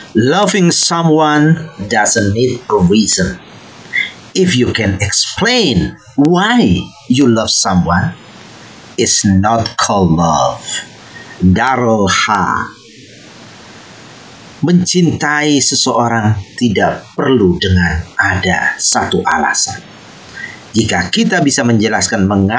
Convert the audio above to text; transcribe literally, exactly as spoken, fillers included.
Loving someone doesn't need a reason. If you can explain why you love someone, it's not called love. Darul Ha. Mencintai seseorang tidak perlu dengan ada satu alasan. Jika kita bisa menjelaskan mengapa